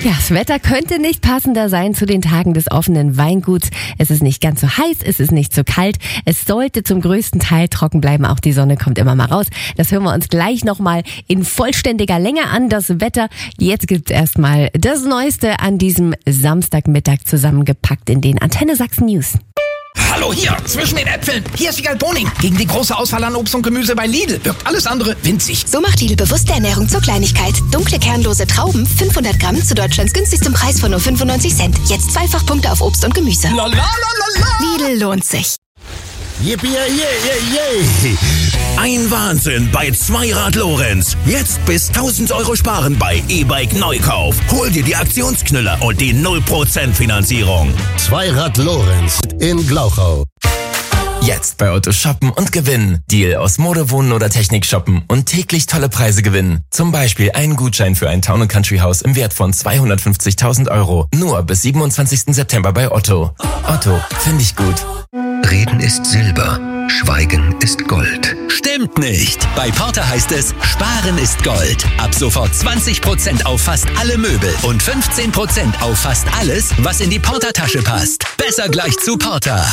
Ja, das Wetter könnte nicht passender sein zu den Tagen des offenen Weinguts. Es ist nicht ganz so heiß, es ist nicht so kalt. Es sollte zum größten Teil trocken bleiben. Auch die Sonne kommt immer mal raus. Das hören wir uns gleich nochmal in vollständiger Länge an, das Wetter. Jetzt gibt's erstmal das Neueste an diesem Samstagmittag zusammengepackt in den Antenne Sachsen News. Hallo hier, zwischen den Äpfeln. Hier ist Wiegald Boning. Gegen die große Auswahl an Obst und Gemüse bei Lidl wirkt alles andere winzig. So macht Lidl bewusste Ernährung zur Kleinigkeit. Dunkle, kernlose Trauben, 500 Gramm zu Deutschlands günstigsten Preis von nur 95 Cent. Jetzt Zweifachpunkte auf Obst und Gemüse. La la la la la. Lidl lohnt sich. Yippie, yay. Ein Wahnsinn bei Zweirad Lorenz. Jetzt bis 1000 € sparen bei E-Bike Neukauf. Hol dir die Aktionsknüller und die 0% Finanzierung. Zweirad Lorenz in Glauchau. Jetzt bei Otto shoppen und gewinnen. Deal aus Mode, Wohnen oder Technik shoppen und täglich tolle Preise gewinnen. Zum Beispiel einen Gutschein für ein Town & Country Haus im Wert von 250.000 €. Nur bis 27. September bei Otto. Otto, finde ich gut. Reden ist Silber, Schweigen ist Gold. Stimmt nicht. Bei Porter heißt es, Sparen ist Gold. Ab sofort 20% auf fast alle Möbel und 15% auf fast alles, was in die Porter-Tasche passt. Besser gleich zu Porter.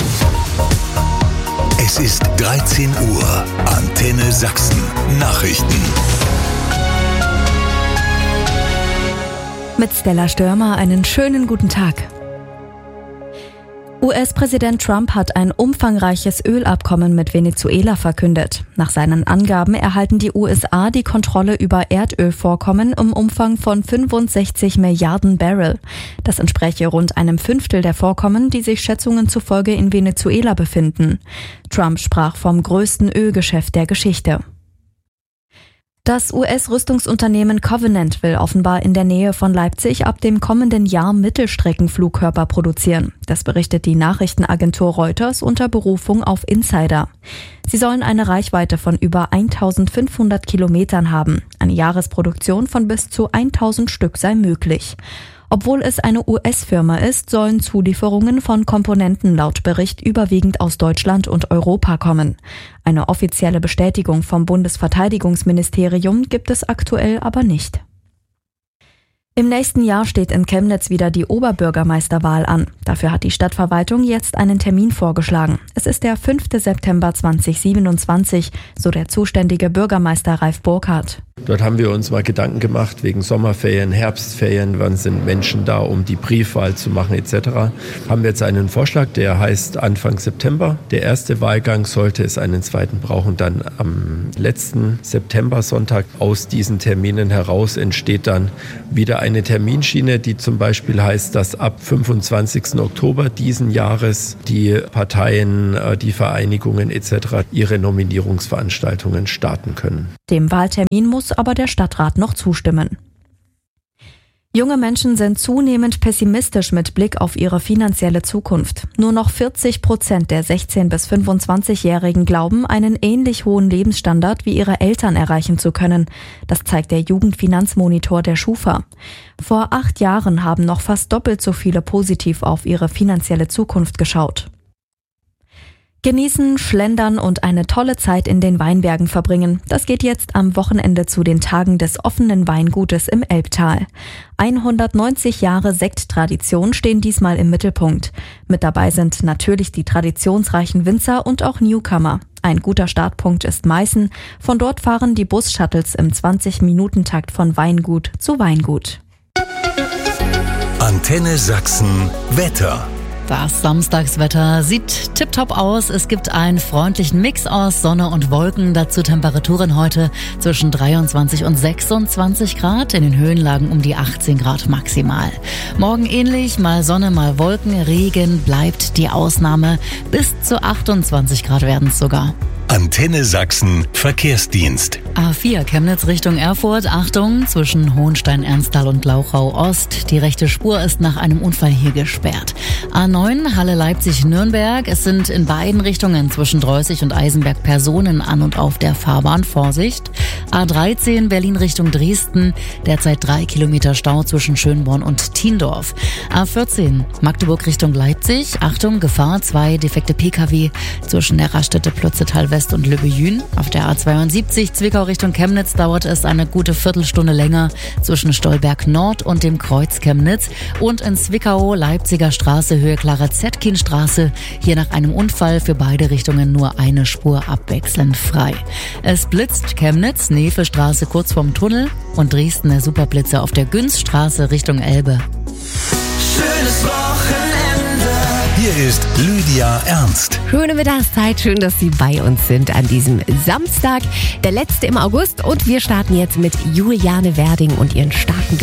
Es ist 13 Uhr. Antenne Sachsen. Nachrichten. Mit Stella Störmer einen schönen guten Tag. US-Präsident Trump hat ein umfangreiches Ölabkommen mit Venezuela verkündet. Nach seinen Angaben erhalten die USA die Kontrolle über Erdölvorkommen im Umfang von 65 Milliarden Barrel. Das entspräche rund einem Fünftel der Vorkommen, die sich Schätzungen zufolge in Venezuela befinden. Trump sprach vom größten Ölgeschäft der Geschichte. Das US-Rüstungsunternehmen Covenant will offenbar in der Nähe von Leipzig ab dem kommenden Jahr Mittelstreckenflugkörper produzieren. Das berichtet die Nachrichtenagentur Reuters unter Berufung auf Insider. Sie sollen eine Reichweite von über 1500 Kilometern haben. Eine Jahresproduktion von bis zu 1000 Stück sei möglich. Obwohl es eine US-Firma ist, sollen Zulieferungen von Komponenten laut Bericht überwiegend aus Deutschland und Europa kommen. Eine offizielle Bestätigung vom Bundesverteidigungsministerium gibt es aktuell aber nicht. Im nächsten Jahr steht in Chemnitz wieder die Oberbürgermeisterwahl an. Dafür hat die Stadtverwaltung jetzt einen Termin vorgeschlagen. Es ist der 5. September 2027, so der zuständige Bürgermeister Ralf Burkhardt. Dort haben wir uns mal Gedanken gemacht wegen Sommerferien, Herbstferien, wann sind Menschen da, um die Briefwahl zu machen etc. Haben wir jetzt einen Vorschlag, der heißt Anfang September. Der erste Wahlgang, sollte es einen zweiten brauchen, dann am letzten September-Sonntag. Aus diesen Terminen heraus entsteht dann wieder eine Terminschiene, die zum Beispiel heißt, dass ab 25. Oktober diesen Jahres die Parteien, die Vereinigungen etc. ihre Nominierungsveranstaltungen starten können. Dem Wahltermin muss aber der Stadtrat noch zustimmen. Junge Menschen sind zunehmend pessimistisch mit Blick auf ihre finanzielle Zukunft. Nur noch 40% der 16- bis 25-Jährigen glauben, einen ähnlich hohen Lebensstandard wie ihre Eltern erreichen zu können. Das zeigt der Jugendfinanzmonitor der Schufa. Vor 8 Jahren haben noch fast doppelt so viele positiv auf ihre finanzielle Zukunft geschaut. Genießen, schlendern und eine tolle Zeit in den Weinbergen verbringen. Das geht jetzt am Wochenende zu den Tagen des offenen Weingutes im Elbtal. 190 Jahre Sekttradition stehen diesmal im Mittelpunkt. Mit dabei sind natürlich die traditionsreichen Winzer und auch Newcomer. Ein guter Startpunkt ist Meißen. Von dort fahren die Bus-Shuttles im 20-Minuten-Takt von Weingut zu Weingut. Antenne Sachsen Wetter. Das Samstagswetter sieht tipptopp aus. Es gibt einen freundlichen Mix aus Sonne und Wolken. Dazu Temperaturen heute zwischen 23 und 26 Grad. In den Höhenlagen um die 18 Grad maximal. Morgen ähnlich, mal Sonne, mal Wolken. Regen bleibt die Ausnahme. Bis zu 28 Grad werden es sogar. Antenne Sachsen Verkehrsdienst. A4 Chemnitz Richtung Erfurt. Achtung, zwischen Hohenstein-Ernsthal und Glauchau Ost. Die rechte Spur ist nach einem Unfall hier gesperrt. A9 Halle Leipzig-Nürnberg. Es sind in beiden Richtungen zwischen Dreußig und Eisenberg Personen an und auf der Fahrbahn. Vorsicht. A13 Berlin Richtung Dresden, derzeit 3 Kilometer Stau zwischen Schönborn und Thiendorf. A14 Magdeburg Richtung Leipzig, Achtung, Gefahr, 2 defekte Pkw zwischen der Raststätte Plötzetal West und Lübbejün. Auf der A72 Zwickau Richtung Chemnitz dauert es eine gute Viertelstunde länger zwischen Stolberg Nord und dem Kreuz Chemnitz. Und in Zwickau Leipziger Straße Höhe Clara-Zetkin-Straße, hier nach einem Unfall für beide Richtungen nur eine Spur abwechselnd frei. Es blitzt Chemnitz, Nefe-Straße kurz vorm Tunnel und Dresdner Superblitze auf der Günzstraße Richtung Elbe. Schönes Wochenende. Hier ist Lydia Ernst. Schöne Mittagszeit, schön, dass Sie bei uns sind an diesem Samstag, der letzte im August. Und wir starten jetzt mit Juliane Werding und ihren starken